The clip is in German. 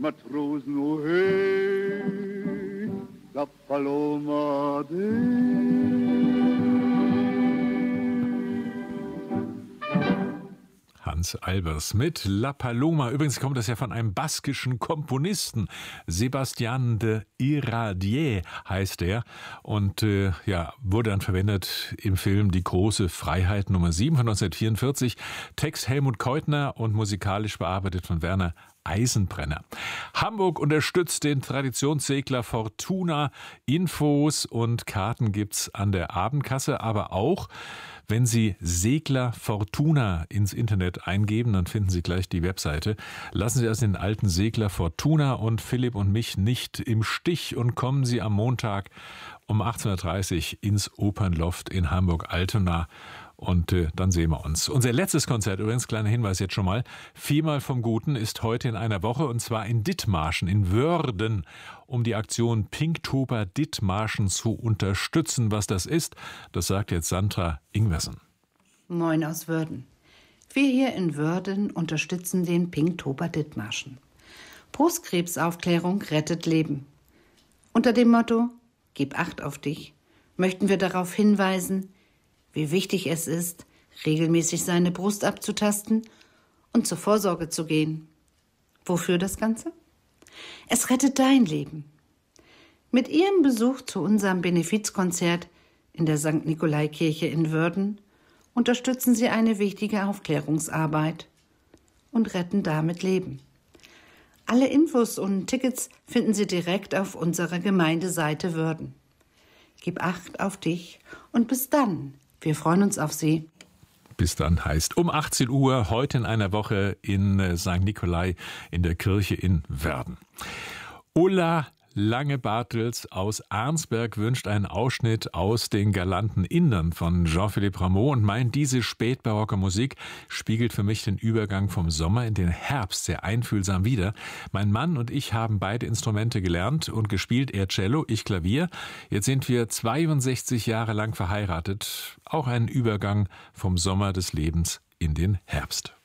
Matrosen, oh hey, la Paloma Hans Albers mit La Paloma. Übrigens kommt das ja von einem baskischen Komponisten. Sebastián de Iradier heißt er. Und wurde dann verwendet im Film Die große Freiheit Nummer 7 von 1944. Text Helmut Keutner und musikalisch bearbeitet von Werner Eisenbrenner. Hamburg unterstützt den Traditionssegler Fortuna. Infos und Karten gibt's an der Abendkasse, aber auch wenn Sie Segler Fortuna ins Internet eingeben, dann finden Sie gleich die Webseite. Lassen Sie also den alten Segler Fortuna und Philipp und mich nicht im Stich und kommen Sie am Montag um 18.30 Uhr ins Opernloft in Hamburg-Altona. Und dann sehen wir uns. Unser letztes Konzert, übrigens, kleiner Hinweis jetzt schon mal, Viermal vom Guten ist heute in einer Woche und zwar in Dithmarschen, in Wörden, um die Aktion Pinktober Dithmarschen zu unterstützen. Was das ist, das sagt jetzt Sandra Ingwersen. Moin aus Wörden. Wir hier in Wörden unterstützen den Pinktober Dithmarschen. Brustkrebsaufklärung rettet Leben. Unter dem Motto Gib Acht auf dich möchten wir darauf hinweisen, wie wichtig es ist, regelmäßig seine Brust abzutasten und zur Vorsorge zu gehen. Wofür das Ganze? Es rettet dein Leben. Mit Ihrem Besuch zu unserem Benefizkonzert in der St. Nikolai-Kirche in Wörden unterstützen Sie eine wichtige Aufklärungsarbeit und retten damit Leben. Alle Infos und Tickets finden Sie direkt auf unserer Gemeindeseite Wörden. Gib Acht auf dich und bis dann. Wir freuen uns auf Sie. Bis dann heißt um 18 Uhr heute in einer Woche in St. Nikolai in der Kirche in Wörden. Ulla Lange-Bartels aus Arnsberg wünscht einen Ausschnitt aus den galanten Indern von Jean-Philippe Rameau und meint, diese spätbarocke Musik spiegelt für mich den Übergang vom Sommer in den Herbst sehr einfühlsam wider. Mein Mann und ich haben beide Instrumente gelernt und gespielt, er Cello, ich Klavier. Jetzt sind wir 62 Jahre lang verheiratet. Auch ein Übergang vom Sommer des Lebens in den Herbst.